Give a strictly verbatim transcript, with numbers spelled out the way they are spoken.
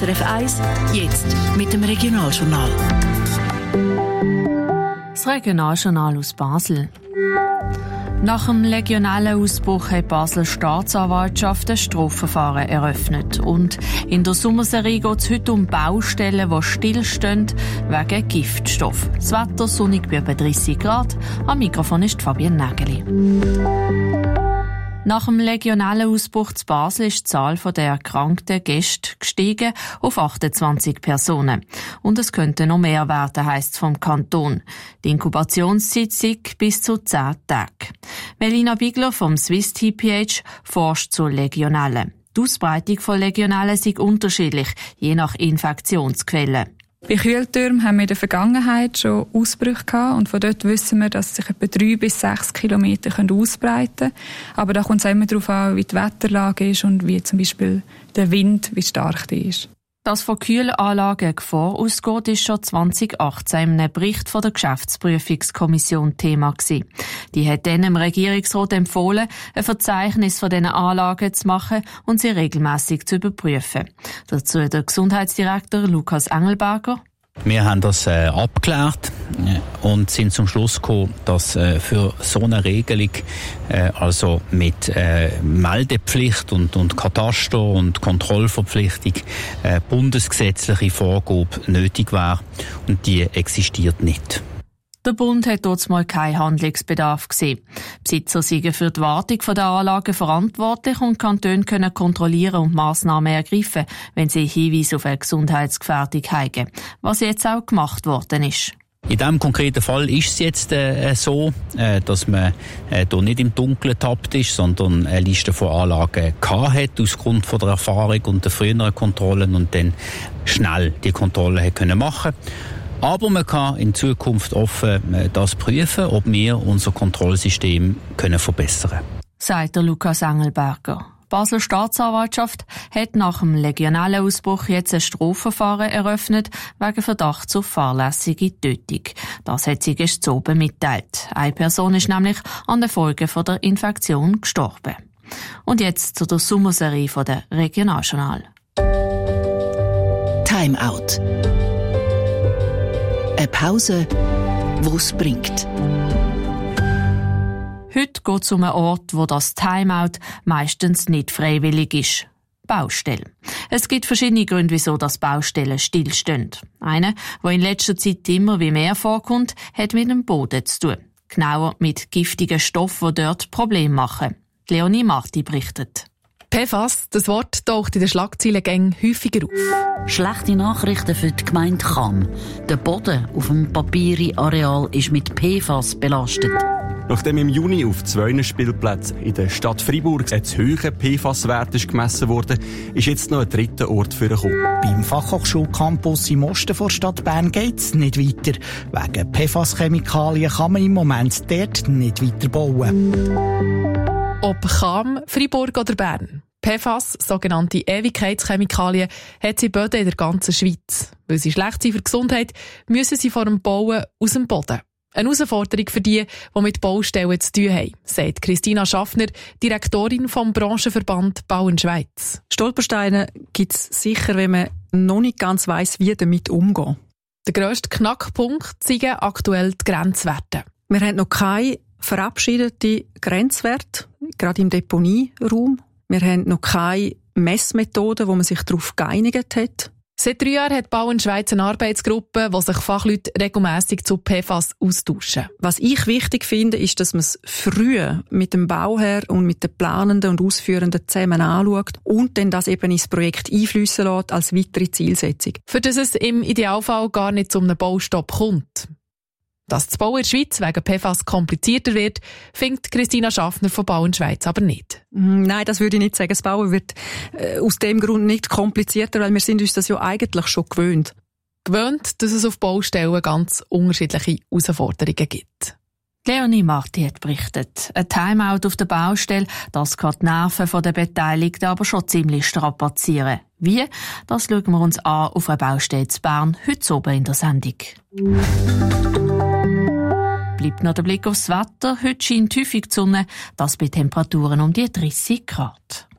S R F eins, jetzt mit dem Regionaljournal. Das Regionaljournal aus Basel. Nach dem legionellen Ausbruch hat die Basel Staatsanwaltschaft ein Strafverfahren eröffnet. Und in der Sommerserie geht es heute um Baustellen, die stillstehen wegen Giftstoff. Das Wetter sonnig bei etwa dreissig Grad. Am Mikrofon ist Fabienne Nägeli. Nach dem legionellen Ausbruch zu Basel ist die Zahl der erkrankten Gäste gestiegen auf achtundzwanzig Personen. Und es könnte noch mehr werden, heisst es vom Kanton. Die Inkubationszeit sei bis zu zehn Tage. Melina Bigler vom Swiss T P H forscht zu Legionellen. Die Ausbreitung von Legionellen sei unterschiedlich, je nach Infektionsquelle. Bei Kühltürmen haben wir in der Vergangenheit schon Ausbrüche gehabt und von dort wissen wir, dass sich etwa drei bis sechs Kilometer ausbreiten können. Aber da kommt es immer darauf an, wie die Wetterlage ist und wie zum Beispiel der Wind, wie stark der ist. Dass von Kühlanlagen Gefahr ausgeht, ist schon zwanzig achtzehn in einem Bericht von der Geschäftsprüfungskommission Thema gewesen. Die hat dann dem Regierungsrat empfohlen, ein Verzeichnis von diesen Anlagen zu machen und sie regelmässig zu überprüfen. Dazu der Gesundheitsdirektor Lukas Engelberger. Wir haben das äh, abgeklärt und sind zum Schluss gekommen, dass äh, für so eine Regelung, äh, also mit äh, Meldepflicht und, und Kataster und Kontrollverpflichtung, äh, bundesgesetzliche Vorgabe nötig wäre und die existiert nicht. Der Bund hat dort mal keinen Handlungsbedarf gesehen. Besitzer seien für die Wartung der Anlagen verantwortlich und Kantone können kontrollieren und Massnahmen ergreifen, wenn sie Hinweise auf eine Gesundheitsgefährdung haben, was jetzt auch gemacht worden ist. In diesem konkreten Fall ist es jetzt äh, so, äh, dass man äh, hier nicht im Dunkeln getappt ist, sondern eine Liste von Anlagen gehabt hat, ausgrund von der Erfahrung und der früheren Kontrollen und dann schnell die Kontrolle hat können machen. Aber man kann in Zukunft offen das prüfen, ob wir unser Kontrollsystem können verbessern können. Sagt der Lukas Engelberger. Die Basler Staatsanwaltschaft hat nach dem legionellen Ausbruch jetzt ein Strafverfahren eröffnet wegen Verdachts auf fahrlässige Tötung. Das hat sie gestern oben mitteilt. Eine Person ist nämlich an den Folgen der Infektion gestorben. Und jetzt zu der Sommerserie der Regionaljournal. Time Out. Eine Pause, die es bringt. Heute geht es um einen Ort, wo das Timeout meistens nicht freiwillig ist. Baustelle. Es gibt verschiedene Gründe, wieso das Baustellen stillstehen. Einer, der in letzter Zeit immer wie mehr vorkommt, hat mit dem Boden zu tun. Genauer mit giftigen Stoffen, die dort Probleme machen. Leonie Marti berichtet. P F A S, das Wort taucht in den Schlagzeilen häufiger auf. Schlechte Nachrichten für die Gemeinde Cham. Der Boden auf dem Papiri-Areal ist mit P F A S belastet. Nachdem im Juni auf zwei Spielplätzen in der Stadt Freiburg ein zu hoher P F A S-Wert gemessen wurde, ist jetzt noch ein dritter Ort vorgekommen. Beim Fachhochschulcampus im Osten der Stadt Bern geht es nicht weiter. Wegen P F A S-Chemikalien kann man im Moment dort nicht weiter bauen. Ob Cham, Freiburg oder Bern. P F A S, sogenannte Ewigkeitschemikalien, hat sie Böden in der ganzen Schweiz. Weil sie schlecht sind für die Gesundheit, müssen sie vor dem Bauen aus dem Boden. Eine Herausforderung für die, die mit Baustellen zu tun haben, sagt Christina Schaffner, Direktorin vom Branchenverband Bauen Schweiz. Stolpersteine gibt es sicher, wenn man noch nicht ganz weiss, wie damit umgehen. Der grösste Knackpunkt sind aktuell die Grenzwerte. Wir haben noch keine verabschiedete Grenzwerte, gerade im Deponieraum. Wir haben noch keine Messmethode, wo man sich darauf geeinigt hat. Seit drei Jahren hat Bauen Schweiz eine Arbeitsgruppe, wo sich Fachleute regelmässig zu P F A S austauschen. Was ich wichtig finde, ist, dass man es früh mit dem Bauherr und mit den Planenden und Ausführenden zusammen anschaut und dann das eben ins Projekt einfliessen lässt als weitere Zielsetzung. Für das es im Idealfall gar nicht zu einem Baustopp kommt. Dass das Bauen in der Schweiz wegen P F A S komplizierter wird, findet Christina Schaffner von Bauen Schweiz aber nicht. Nein, das würde ich nicht sagen. Das Bauen wird äh, aus dem Grund nicht komplizierter, weil wir sind uns das ja eigentlich schon gewöhnt. Gewöhnt, dass es auf Baustellen ganz unterschiedliche Herausforderungen gibt. Leonie Marti hat berichtet. Ein Timeout auf der Baustelle, das kann die Nerven der Beteiligten aber schon ziemlich strapazieren. Wie? Das schauen wir uns an auf einer Baustelle in Bern, heute oben in der Sendung. Bleibt noch der Blick aufs Wetter. Heute scheint häufig die Sonne, das bei Temperaturen um die dreissig Grad.